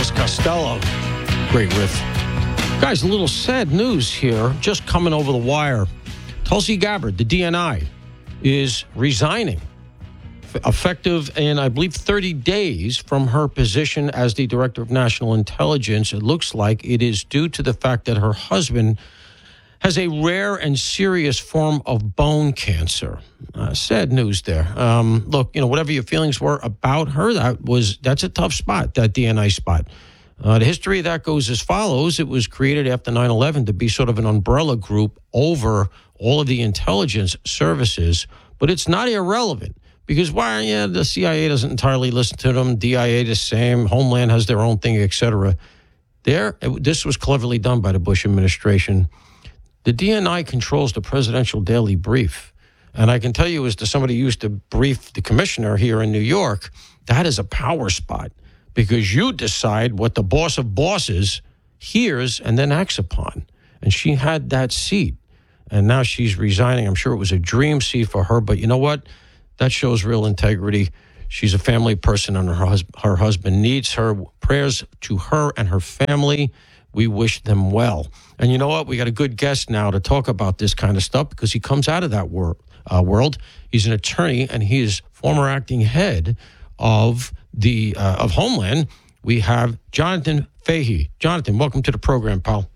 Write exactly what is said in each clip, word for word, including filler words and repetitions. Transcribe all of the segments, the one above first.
Elvis Costello. Great riff. Guys, a little sad news here, just coming over the wire. Tulsi Gabbard, the D N I, is resigning, effective in, I believe, thirty days from her position as the Director of National Intelligence. It looks like it is due to the fact that her husband has a rare and serious form of bone cancer. Uh, sad news there. Um, look, you know, whatever your feelings were about her, that was that's a tough spot, that D N I spot. Uh, the history of that goes as follows. It was created after nine eleven to be sort of an umbrella group over all of the intelligence services, but it's not irrelevant because, why, yeah, the C I A doesn't entirely listen to them, D I A the same, Homeland has their own thing, et cetera. There, it, this was cleverly done by the Bush administration. The D N I controls the presidential daily brief. And I can tell you, as to somebody who used to brief the commissioner here in New York, that is a power spot because you decide what the boss of bosses hears and then acts upon. And she had that seat. And now she's resigning. I'm sure it was a dream seat for her. But you know what? That shows real integrity. She's a family person, and her, hus- her husband needs her. Prayers to her and her family. We wish them well. And you know what? We got a good guest now to talk about this kind of stuff because he comes out of that wor- uh, world. He's an attorney, and he is former acting head of the uh, of Homeland. We have Jonathan Fahey. Jonathan, welcome to the program, pal.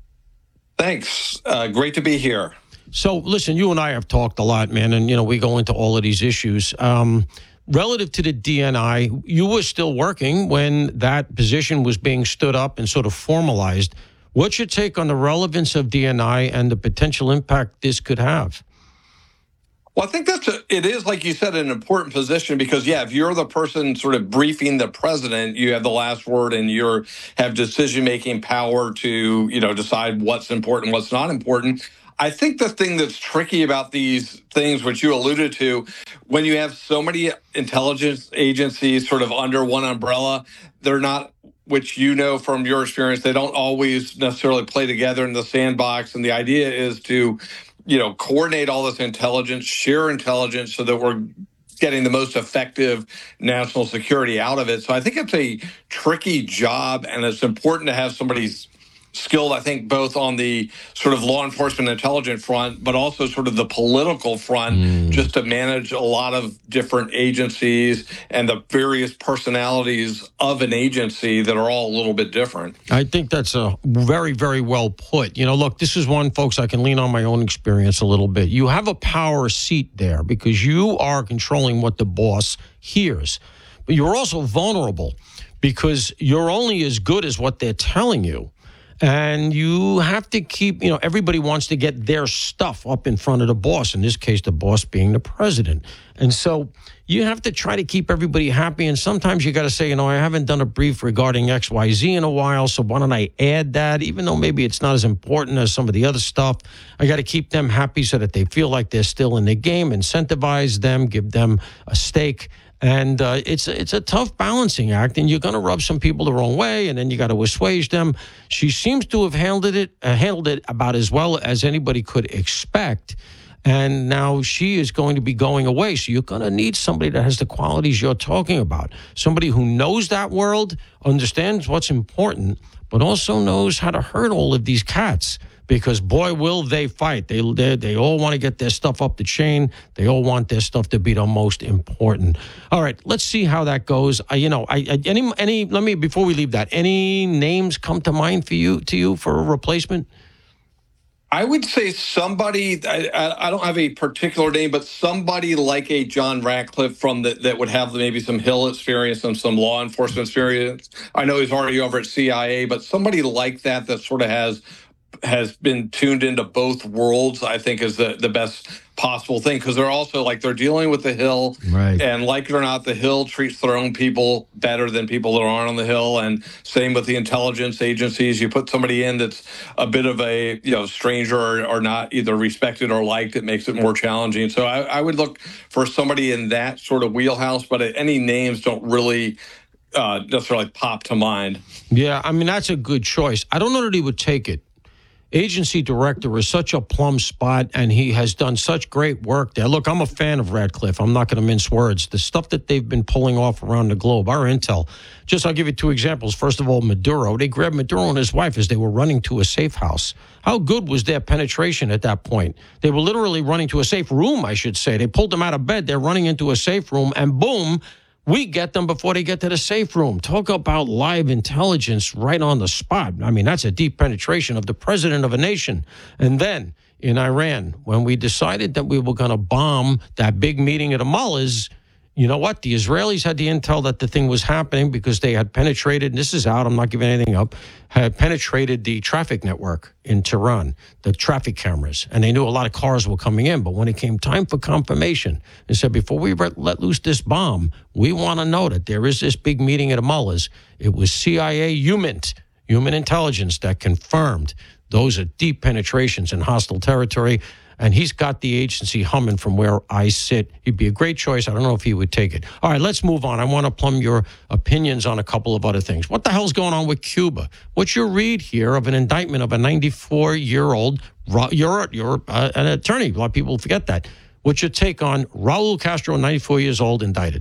Thanks. Uh, great to be here. So, listen, you and I have talked a lot, man, and, you know, we go into all of these issues. Um, relative to the D N I, you were still working when that position was being stood up and sort of formalized. What's your take on the relevance of D N I and the potential impact this could have? Well, I think that's a, it is, like you said, an important position because, yeah, if you're the person sort of briefing the president, you have the last word and you have decision-making power to, you know, decide what's important, what's not important. I think the thing that's tricky about these things, which you alluded to, when you have so many intelligence agencies sort of under one umbrella, they're not, which you know from your experience, they don't always necessarily play together in the sandbox. And the idea is to, you know, coordinate all this intelligence, share intelligence so that we're getting the most effective national security out of it. So I think it's a tricky job, and it's important to have somebody's skilled, I think, both on the sort of law enforcement intelligence front, but also sort of the political front, mm. just to manage a lot of different agencies and the various personalities of an agency that are all a little bit different. I think that's a very, very well put. You know, look, this is one, folks, I can lean on my own experience a little bit. You have a power seat there because you are controlling what the boss hears, but you're also vulnerable because you're only as good as what they're telling you. And you have to keep, you know, everybody wants to get their stuff up in front of the boss, in this case, the boss being the president. And so you have to try to keep everybody happy. And sometimes you got to say, you know, I haven't done a brief regarding X Y Z in a while, so why don't I add that? Even though maybe it's not as important as some of the other stuff, I got to keep them happy so that they feel like they're still in the game, incentivize them, give them a stake. And uh, it's it's a tough balancing act, and you're going to rub some people the wrong way, and then you got to assuage them. She seems to have handled it uh, handled it about as well as anybody could expect. And now she is going to be going away. So you're going to need somebody that has the qualities you're talking about. Somebody who knows that world, understands what's important, but also knows how to herd all of these cats. Because, boy, will they fight. They, they they all want to get their stuff up the chain. They all want their stuff to be the most important. All right, let's see how that goes. I, you know, I, I any any let me before we leave that. Any names come to mind for you to you for a replacement? I would say somebody. I, I don't have a particular name, but somebody like a John Ratcliffe from the, that would have maybe some Hill experience and some law enforcement experience. I know he's already over at C I A, but somebody like that that sort of has. has been tuned into both worlds, I think is the, the best possible thing. Because they're also like, they're dealing with the Hill. Right. And like it or not, the Hill treats their own people better than people that aren't on the Hill. And same with the intelligence agencies. You put somebody in that's a bit of a, you know, stranger or, or not either respected or liked, it makes it more challenging. So I, I would look for somebody in that sort of wheelhouse, but any names don't really uh, necessarily pop to mind. Yeah, I mean, that's a good choice. I don't know that he would take it. agency director is such a plum spot, and he has done such great work there. Look, I'm a fan of Radcliffe. I'm not going to mince words. The stuff that they've been pulling off around the globe, our intel. Just I'll give you two examples. First of all, Maduro. They grabbed Maduro and his wife as they were running to a safe house. How good was their penetration at that point? They were literally running to a safe room, I should say. They pulled them out of bed. They're running into a safe room, and boom, we get them before they get to the safe room. Talk about live intelligence right on the spot. I mean, that's a deep penetration of the president of a nation. And then in Iran, when we decided that we were going to bomb that big meeting at the mullahs, you know what? The Israelis had the intel that the thing was happening because they had penetrated, and this is out, I'm not giving anything up, had penetrated the traffic network in Tehran, the traffic cameras, and they knew a lot of cars were coming in. But when it came time for confirmation, they said, before we let loose this bomb, we want to know that there is this big meeting at the mullahs. It was C I A human, human intelligence that confirmed those are deep penetrations in hostile territory. And he's got the agency humming from where I sit. He'd be a great choice. I don't know if he would take it. All right, let's move on. I want to plumb your opinions on a couple of other things. What the hell's going on with Cuba? What's your read here of an indictment of a ninety-four-year-old, you're, you're uh, an attorney. A lot of people forget that. What's your take on Raul Castro, ninety-four years old, indicted?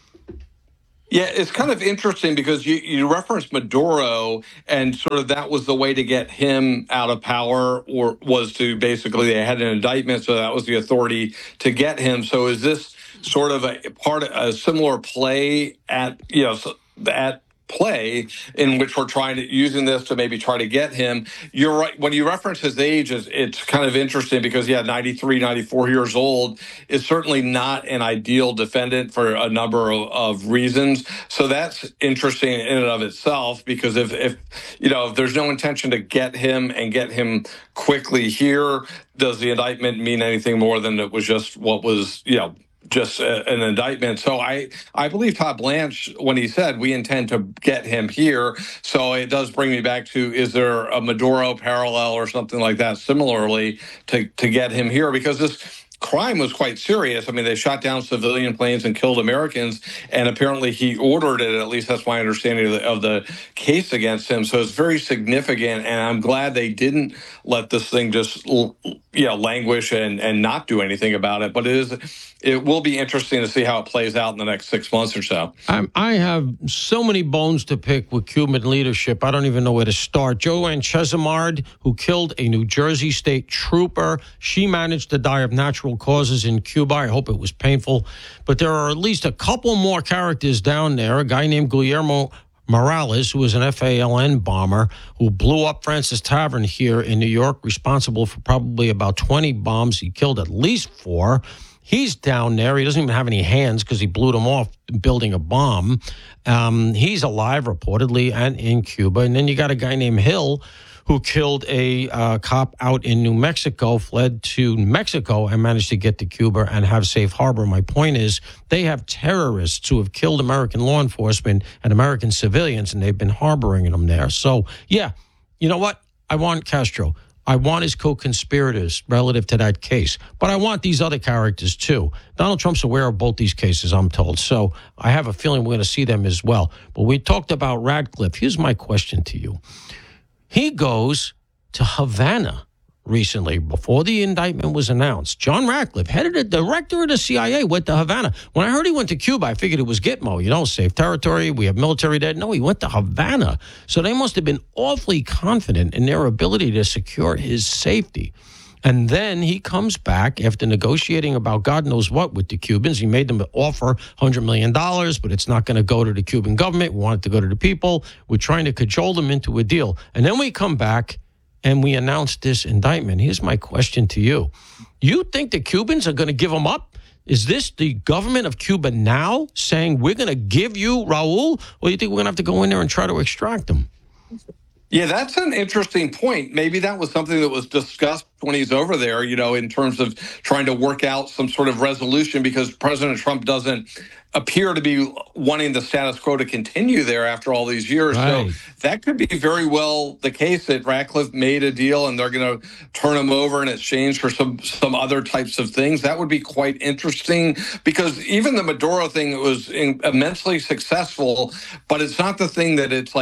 Yeah, it's kind of interesting because you, you referenced Maduro, and sort of that was the way to get him out of power, or was to basically they had an indictment, so that was the authority to get him. So is this sort of a part of a similar play at you know at play in which we're trying to using this to maybe try to get him? You're right. When you reference his age, it's, it's kind of interesting because, yeah, ninety-three, ninety-four years old is certainly not an ideal defendant for a number of, of reasons. So that's interesting in and of itself, because if, if, you know, if there's no intention to get him and get him quickly here, does the indictment mean anything more than it was just what was, you know, just a, an indictment? So I, I believe Todd Blanche when he said we intend to get him here. So it does bring me back to, is there a Maduro parallel or something like that similarly to, to get him here? Because this crime was quite serious. I mean, they shot down civilian planes and killed Americans, and apparently he ordered it. At least that's my understanding of the, of the case against him. So it's very significant, and I'm glad they didn't let this thing just, you know, languish and, and not do anything about it. But it is, it will be interesting to see how it plays out in the next six months or so. I, I have so many bones to pick with Cuban leadership. I don't even know where to start. Joanne Chesimard, who killed a New Jersey state trooper, she managed to die of natural causes in Cuba. I hope it was painful. But there are at least a couple more characters down there. A guy named Guillermo Morales, who was an F A L N bomber who blew up Francis Tavern here in New York, responsible for probably about twenty bombs. He killed at least four. He's down there. He doesn't even have any hands because he blew them off building a bomb. Um, he's alive, reportedly, and in Cuba. And then you got a guy named Hill, who killed a uh, cop out in New Mexico, fled to Mexico, and managed to get to Cuba and have safe harbor. My point is, they have terrorists who have killed American law enforcement and American civilians, and they've been harboring them there. So, yeah, you know what? I want Castro. I want his co-conspirators relative to that case. But I want these other characters, too. Donald Trump's aware of both these cases, I'm told. So I have a feeling we're going to see them as well. But we talked about Radcliffe. Here's my question to you. He goes to Havana recently, before the indictment was announced. John Ratcliffe, head of the director of the C I A, went to Havana. When I heard he went to Cuba, I figured it was Gitmo, you know, safe territory, we have military there. No, he went to Havana. So they must have been awfully confident in their ability to secure his safety. And then he comes back after negotiating about God knows what with the Cubans. He made them an offer, one hundred million dollars, but it's not going to go to the Cuban government. We want it to go to the people. We're trying to cajole them into a deal. And then we come back and we announce this indictment. Here's my question to you. You think the Cubans are going to give him up? Is this the government of Cuba now saying, we're going to give you Raul? Or do you think we're going to have to go in there and try to extract him? Yeah, that's an interesting point. Maybe that was something that was discussed when he's over there, you know, in terms of trying to work out some sort of resolution, because President Trump doesn't appear to be wanting the status quo to continue there after all these years. Right. So that could be very well the case that Ratcliffe made a deal and they're going to turn him over in exchange for some, some other types of things. That would be quite interesting, because even the Maduro thing was in, immensely successful, but it's not the thing that it's like,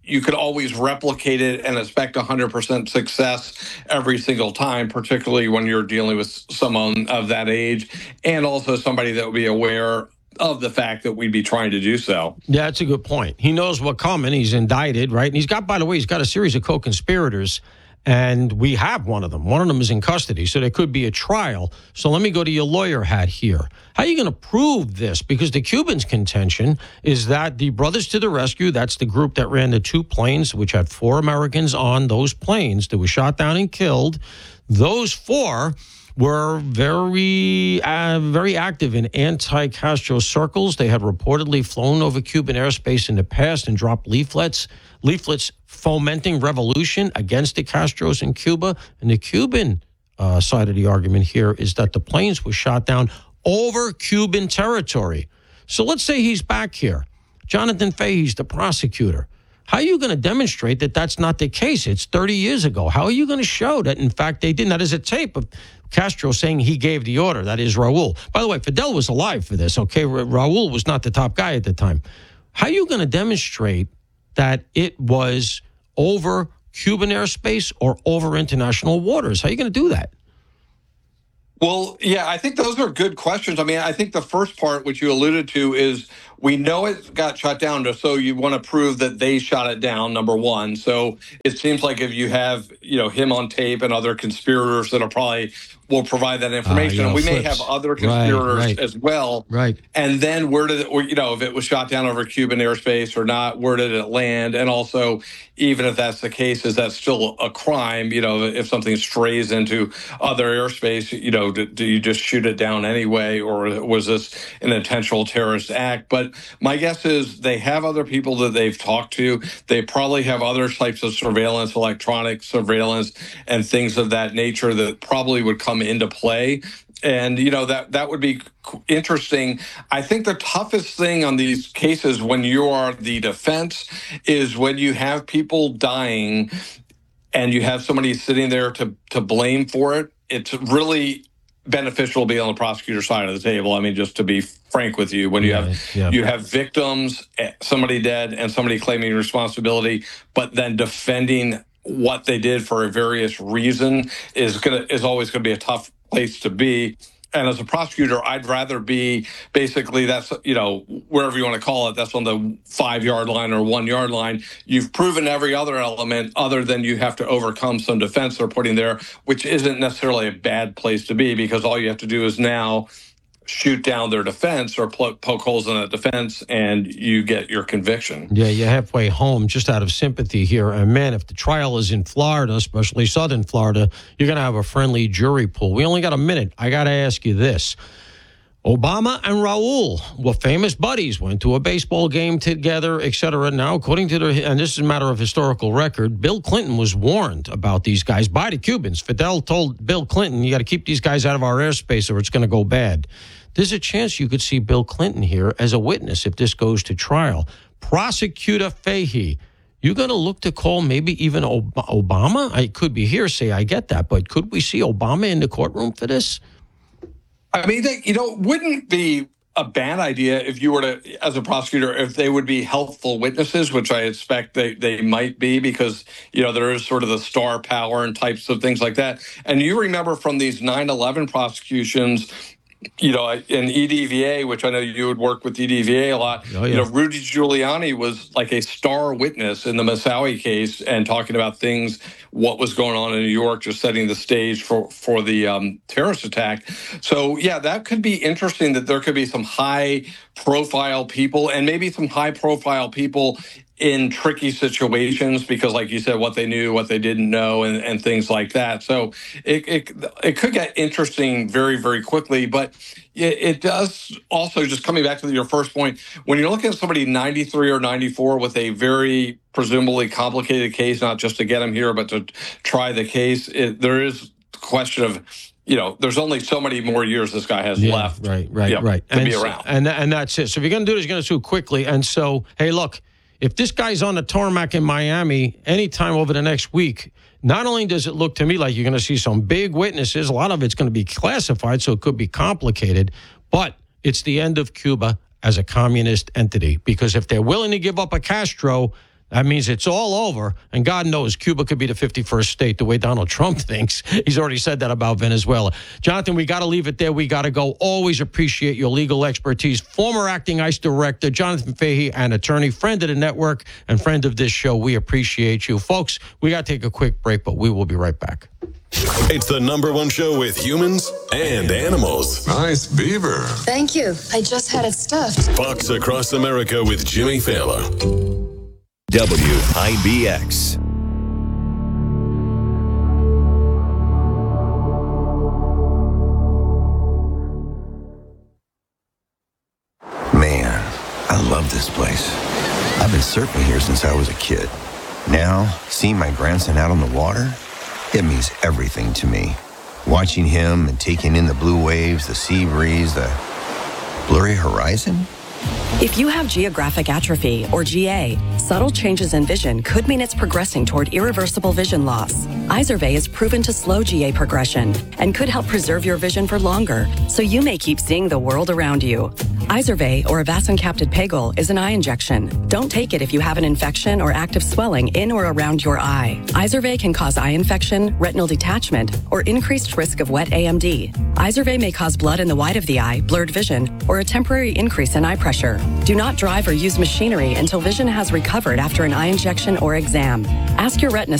you could always replicate it and expect one hundred percent success every single time, particularly when you're dealing with someone of that age and also somebody that would be aware of the fact that we'd be trying to do so. Yeah, that's a good point. He knows what's coming. He's indicted, right? And he's got, by the way, he's got a series of co-conspirators, and we have one of them. One of them is in custody, so there could be a trial. So let me go to your lawyer hat here. How are you going to prove this? Because the Cubans' contention is that the Brothers to the Rescue, that's the group that ran the two planes, which had four Americans on those planes that were shot down and killed, those four were very, uh, very active in anti-Castro circles. They had reportedly flown over Cuban airspace in the past and dropped leaflets, leaflets fomenting revolution against the Castros in Cuba. And the Cuban uh, side of the argument here is that the planes were shot down over Cuban territory. So let's say he's back here. Jonathan Fahey's the prosecutor. How are you going to demonstrate that that's not the case? It's thirty years ago. How are you going to show that, in fact, they didn't? That is a tape of Castro saying he gave the order. That is Raul. By the way, Fidel was alive for this, okay? Ra- Raul was not the top guy at the time. How are you going to demonstrate that it was over Cuban airspace or over international waters? How are you going to do that? Well, yeah, I think those are good questions. I mean, I think the first part, which you alluded to, is we know it got shot down, so you want to prove that they shot it down, number one. So it seems like if you have, you know, him on tape and other conspirators that'll probably will provide that information. Uh, and we flips. may have other conspirators right, right. as well. Right. And then where did it, or, you know, if it was shot down over Cuban airspace or not, where did it land? And also, even if that's the case, is that still a crime? You know, if something strays into other airspace, you know, do, do you just shoot it down anyway? Or was this an intentional terrorist act? But my guess is they have other people that they've talked to. They probably have other types of surveillance, electronic surveillance, and things of that nature that probably would come into play. And, you know, that, that would be interesting. I think the toughest thing on these cases when you are the defense is when you have people dying and you have somebody sitting there to, to blame for it. It's really beneficial to be on the prosecutor's side of the table. I mean, just to be frank with you, when you yeah, have yeah. you have victims, somebody dead, and somebody claiming responsibility, but then defending what they did for a various reason is gonna is always going to be a tough place to be. And as a prosecutor, I'd rather be basically that's, you know, wherever you want to call it, that's on the five yard line or one yard line. You've proven every other element other than you have to overcome some defense they're putting there, which isn't necessarily a bad place to be because all you have to do is now shoot down their defense or poke holes in that defense and you get your conviction. Yeah, you're halfway home just out of sympathy here. And man, if the trial is in Florida, especially southern Florida, you're going to have a friendly jury pool. We only got a minute. I got to ask you this. Obama and Raul were famous buddies, went to a baseball game together, et cetera. Now, according to the, and this is a matter of historical record, Bill Clinton was warned about these guys by the Cubans. Fidel told Bill Clinton, you got to keep these guys out of our airspace or it's going to go bad. There's a chance you could see Bill Clinton here as a witness if this goes to trial. Prosecutor Fahey, you're going to look to call maybe even Ob- Obama? I could be hearsay, I get that, but could we see Obama in the courtroom for this? I mean, they, you know, wouldn't be a bad idea if you were to, as a prosecutor, if they would be helpful witnesses, which I expect they, they might be because, you know, there is sort of the star power and types of things like that. And you remember from these nine eleven prosecutions, you know, in E D V A, which I know you would work with E D V A a lot, oh, yeah. you know, Rudy Giuliani was like a star witness in the Moussaoui case and talking about things, what was going on in New York, just setting the stage for, for the um, terrorist attack. So, yeah, that could be interesting that there could be some high-profile people and maybe some high-profile people in tricky situations because, like you said, what they knew, what they didn't know, and, and things like that. So it, it it could get interesting very, very quickly. But it, it does also, just coming back to your first point, when you're looking at somebody ninety-three or ninety-four with a very presumably complicated case, not just to get them here, but to try the case, it, there is the question of, you know, there's only so many more years this guy has yeah, left. Right, right, you know, right. To and be so, around. And, and that's it. So if you're going to do this, you're going to do it quickly. And so, hey, look, if this guy's on the tarmac in Miami anytime over the next week, not only does it look to me like you're going to see some big witnesses, a lot of it's going to be classified, so it could be complicated, but it's the end of Cuba as a communist entity. Because if they're willing to give up a Castro, That means it's all over, and God knows Cuba could be the fifty-first state the way Donald Trump thinks. He's already said that about Venezuela. Jonathan, we got to leave it there. We got to go. Always appreciate your legal expertise. Former acting ICE director, Jonathan Fahey, an attorney, friend of the network, and friend of this show. We appreciate you. Folks, we got to take a quick break, but we will be right back. It's the number one show with humans and animals. Nice beaver. Thank you. I just had it stuffed. Fox Across America with Jimmy Fallon. W I B X. Man, I love this place. I've been surfing here since I was a kid. Now, seeing my grandson out on the water, it means everything to me. Watching him and taking in the blue waves, the sea breeze, the blurry horizon. If you have geographic atrophy, or G A, subtle changes in vision could mean it's progressing toward irreversible vision loss. Izervay is proven to slow G A progression and could help preserve your vision for longer, so you may keep seeing the world around you. Izervay, or avacincaptad pegol, is an eye injection. Don't take it if you have an infection or active swelling in or around your eye. Izervay can cause eye infection, retinal detachment, or increased risk of wet A M D. Izervay may cause blood in the white of the eye, blurred vision, or a temporary increase in eye pressure. Do not drive or use machinery until vision has recovered after an eye injection or exam. Ask your retina